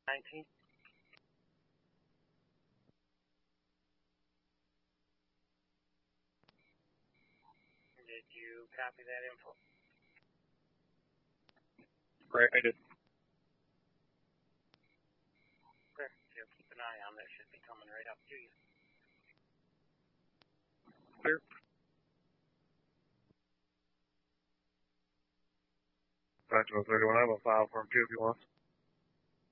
19. Did you copy that info? Right, I did. Clear. So keep an eye on that. Should be coming right up to you. Clear. Back to 31. I have a file for him too if you want.